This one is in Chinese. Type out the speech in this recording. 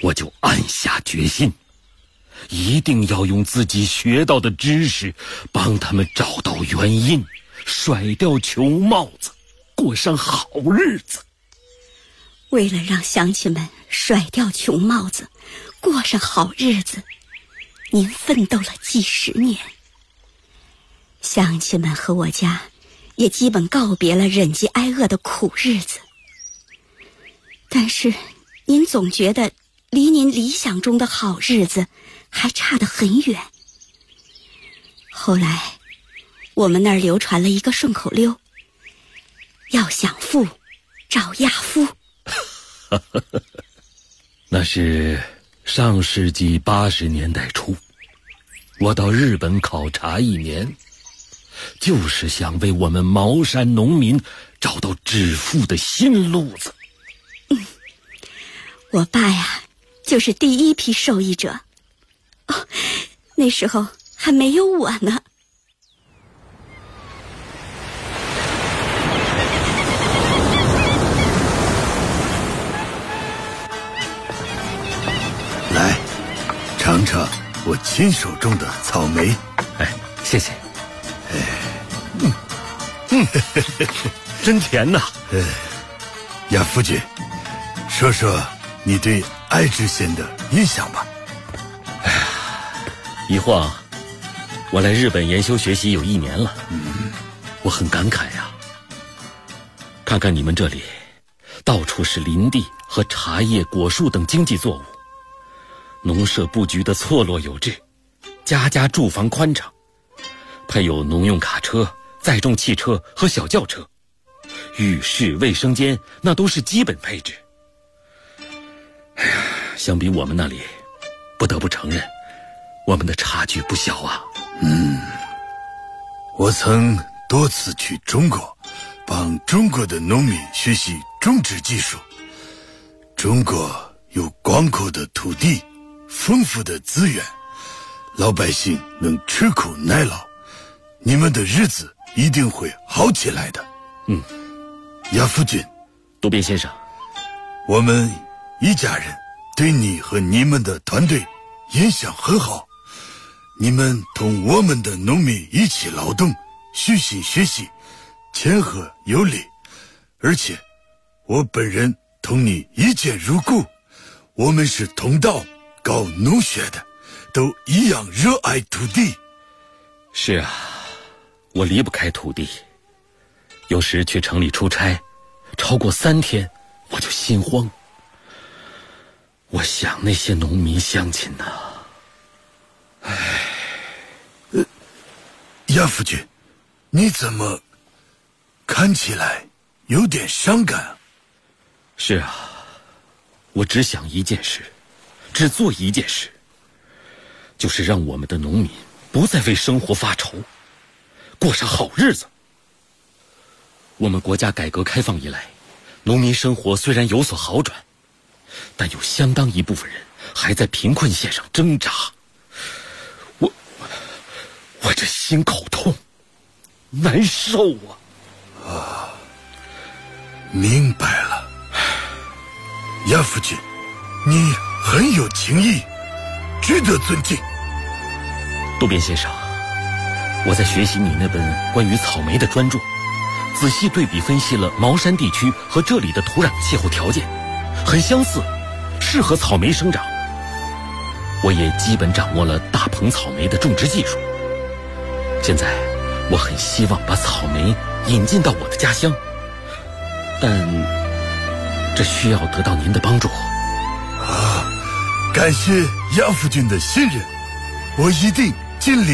我就暗下决心，一定要用自己学到的知识帮他们找到原因，甩掉穷帽子，过上好日子。 为了让乡亲们甩掉穷帽子，过上好日子，您奋斗了几十年。乡亲们和我家也基本告别了忍饥挨饿的苦日子。但是您总觉得离您理想中的好日子还差得很远。后来我们那儿流传了一个顺口溜：要想富，找亚夫。 那是上世纪80年代初，我到日本考察1年，就是想为我们茅山农民找到致富的新路子。 我爸呀，就是第一批受益者。哦，那时候还没有我呢。 来，尝尝我亲手种的草莓。 哎，谢谢。真甜呐。 亚夫君，说说你对爱知县的印象吧。 一晃我来日本研修学习有1年了。我很感慨呀。看看你们这里，到处是林地和茶叶、果树等经济作物，农舍布局的错落有致，家家住房宽敞，配有农用卡车、载重汽车和小轿车，浴室、卫生间那都是基本配置。相比我们那里，不得不承认，我们的差距不小啊。 我曾多次去中国，帮中国的农民学习种植技术。中国有广阔的土地，丰富的资源，老百姓能吃苦耐劳，你们的日子一定会好起来的。亚夫君， 渡边先生， 我们一家人对你和你们的团队印象很好。你们同我们的农民一起劳动，虚心学习，谦和有礼，而且我本人同你一见如故。我们是同道，搞农学的，都一样热爱土地。 是啊，我离不开土地，有时去城里出差，超过3天我就心慌。我想那些农民乡亲呐。 亚夫君，你怎么看起来有点伤感啊？ 是啊，我只想一件事，只做一件事，就是让我们的农民不再为生活发愁，过上好日子。我们国家改革开放以来，农民生活虽然有所好转，但有相当一部分人还在贫困线上挣扎。我这心口痛，难受啊！ 明白了。亚夫君，你很有情义，值得尊敬。 渡边先生，我在学习你那本关于草莓的专著，仔细对比分析了茅山地区和这里的土壤气候条件，很相似，适合草莓生长。我也基本掌握了大棚草莓的种植技术。现在我很希望把草莓引进到我的家乡，但这需要得到您的帮助。 感谢亚夫君的信任，我一定尽力